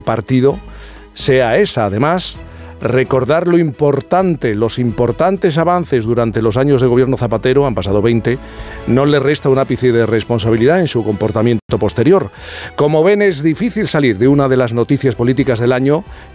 partido sea esa. Además, recordar los importantes avances durante los años de gobierno Zapatero, han pasado 20, no le resta un ápice de responsabilidad en su comportamiento posterior. Como ven, es difícil salir de una de las noticias políticas del año